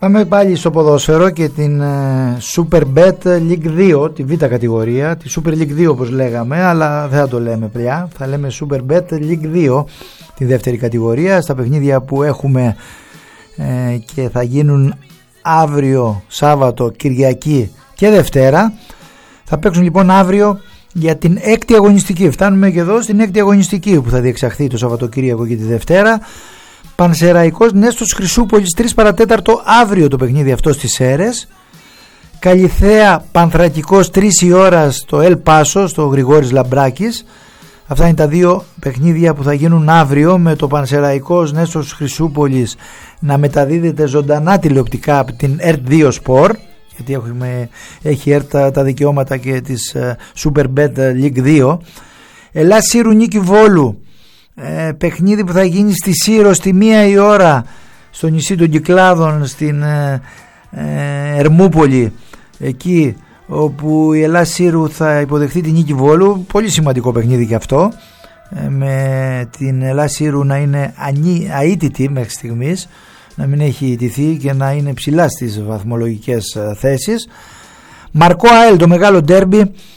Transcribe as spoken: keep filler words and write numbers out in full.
Πάμε πάλι στο ποδόσφαιρο και την SuperBet League δύο, τη β' κατηγορία, τη Super League δύο όπως λέγαμε, αλλά δεν θα το λέμε πια, θα λέμε SuperBet League δύο, τη δεύτερη κατηγορία, στα παιχνίδια που έχουμε ε, και θα γίνουν αύριο, Σάββατο, Κυριακή και Δευτέρα. Θα παίξουν λοιπόν αύριο για την έκτη αγωνιστική. Φτάνουμε και εδώ στην έκτη αγωνιστική που θα διεξαχθεί το Σαββατοκύριακο και τη Δευτέρα. Πανσεραϊκός Νέστος Χρυσούπολης τρεις παρατέταρτο αύριο το παιχνίδι αυτό στις Σέρρες. Καλιθέα Πανθρακικός τρεις η ώρα στο Ελ Πάσο, στο Γρηγόρης Λαμπράκης. Αυτά είναι τα δύο παιχνίδια που θα γίνουν αύριο, με το Πανσεραϊκός Νέστος Χρυσούπολης να μεταδίδεται ζωντανά τηλεοπτικά από την ΕΡΤ δύο Sport, γιατί έχουμε, έχει ΕΡΤ τα, τα δικαιώματα και της uh, SuperBet League δύο. Ελλάς Σύρου Νίκη Βόλου, ε, παιχνίδι που θα γίνει στη Σύρο στη μία η ώρα στο νησί των Κυκλάδων, στην ε, ε, Ερμούπολη, εκεί όπου η Ελλάς Σύρου θα υποδεχθεί την Νίκη Βόλου. Πολύ σημαντικό παιχνίδι και αυτό, ε, με την Ελλάς Σύρου να είναι αίτητη μέχρι στιγμής, να μην έχει ιτηθεί και να είναι ψηλά στις βαθμολογικές θέσεις. Μαρκό ΑΕΛ, το μεγάλο ντέρμπι